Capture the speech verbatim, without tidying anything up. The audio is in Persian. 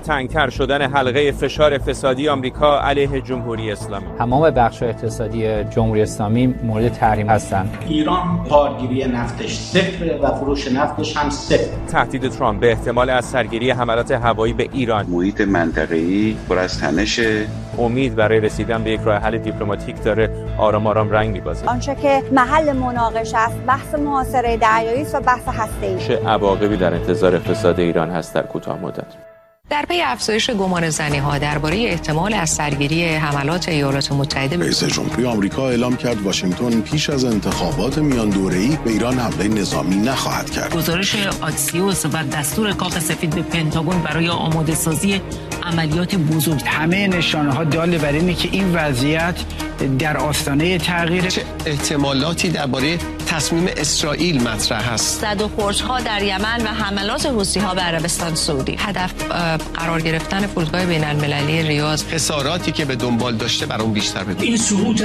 تنگتر شدن حلقه فشار فسادی آمریکا علیه جمهوری اسلامی. تمام بخش‌های اقتصادی جمهوری اسلامی مورد تحریم هستند. ایران بارگیری نفتش صفر و فروش نفتش هم صفر. تهدید ترامپ به احتمال از سرگیری حملات هوایی به ایران. محیط منطقه‌ای پر از تنشه. امید برای رسیدن به یک راه حل دیپلماتیک داره آرام آرام رنگ می‌بازه. آنچه که محل مناقشه است بحث محاصره دریایی و بحث هسته‌ای. چه عواقبی در انتظار اقتصاد ایران هست در کوتاه مدت؟ در پی افزایش گمان زنی‌ها درباره احتمال از سرگیری حملات ایالات متحده، رئیس جمهوری آمریکا اعلام کرد واشنگتن پیش از انتخابات میان دوره‌ای به ایران حمله نظامی نخواهد کرد. گزارش آکسیوس و دستور کاخ سفید به پنتاگون برای آماده‌سازی عملیات بزرگ، همه نشانه‌ها دال بر اینه که این وضعیت در آستانه تغییر. چه احتمالاتی درباره تصمیم اسرائیل مطرح است؟ زد و خوردها در یمن و حملات حوثی‌ها به عربستان سعودی. هدف قرار گرفتن فرودگاه بین‌المللی ریاض. خساراتی که به دنبال داشته بر اون بیشتر بدونیم. این سقوط